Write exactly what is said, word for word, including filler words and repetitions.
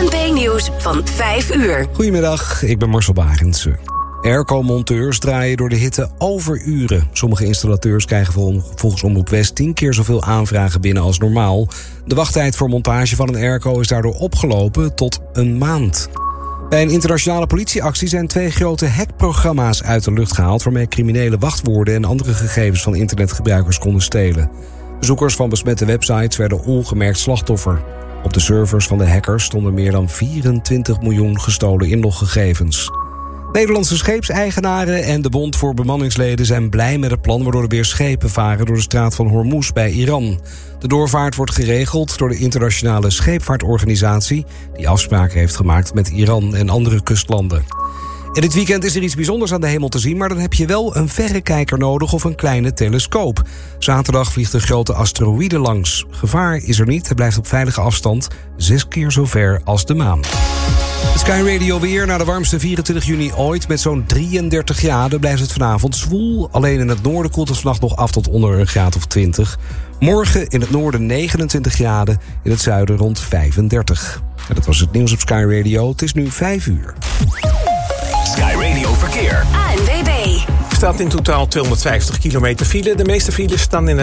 N P Nieuws van vijf uur. Goedemiddag, ik ben Marcel Barendse. Airco-monteurs draaien door de hitte overuren. Sommige installateurs krijgen volgens Omroep West tien keer zoveel aanvragen binnen als normaal. De wachttijd voor montage van een airco is daardoor opgelopen tot een maand. Bij een internationale politieactie zijn twee grote hackprogramma's uit de lucht gehaald, waarmee criminelen wachtwoorden en andere gegevens van internetgebruikers konden stelen. Bezoekers van besmette websites werden ongemerkt slachtoffer. Op de servers van de hackers stonden meer dan vierentwintig miljoen gestolen inloggegevens. Nederlandse scheepseigenaren en de Bond voor Bemanningsleden zijn blij met het plan waardoor er weer schepen varen door de straat van Hormuz bij Iran. De doorvaart wordt geregeld door de internationale scheepvaartorganisatie, die afspraken heeft gemaakt met Iran en andere kustlanden. En dit weekend is er iets bijzonders aan de hemel te zien, maar dan heb je wel een verrekijker nodig of een kleine telescoop. Zaterdag vliegt een grote asteroïde langs. Gevaar is er niet, hij blijft op veilige afstand, zes keer zo ver als de maan. Sky Radio weer naar de warmste vierentwintig juni ooit. Met zo'n drieëndertig graden blijft het vanavond zwoel. Alleen in het noorden koelt het vannacht nog af tot onder een graad of twintig. Morgen in het noorden negenentwintig graden. In het zuiden rond vijfendertig. En dat was het nieuws op Sky Radio. Het is nu vijf uur. Sky Radio Verkeer. A N W B. Er staat in totaal tweehonderdvijftig kilometer file. De meeste files staan in